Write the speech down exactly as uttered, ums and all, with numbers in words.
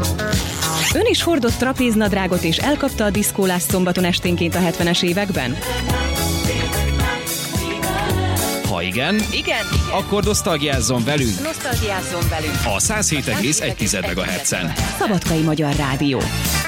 Ön is hordott trapéznadrágot és elkapta a diszkólást szombaton esténként a hetvenes években? Ha igen, Igen, akkor nosztalgiázzon velünk nosztalgiázzon velünk a száz hét egész egy megahertzen. Szabadkai Magyar Rádió.